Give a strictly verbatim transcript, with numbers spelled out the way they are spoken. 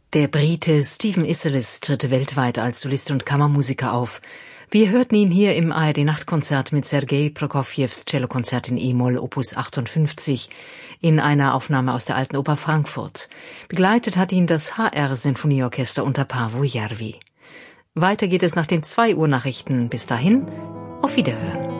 Der Brite Stephen Isserlis tritt weltweit als Solist und Kammermusiker auf. Wir hörten ihn hier im A R D-Nachtkonzert mit Sergei Prokofjews Cellokonzert in E-Moll Opus achtundfünfzig in einer Aufnahme aus der Alten Oper Frankfurt. Begleitet hat ihn das H R-Sinfonieorchester unter Paavo Järvi. Weiter geht es nach den zwei Uhr Nachrichten. Bis dahin, auf Wiederhören.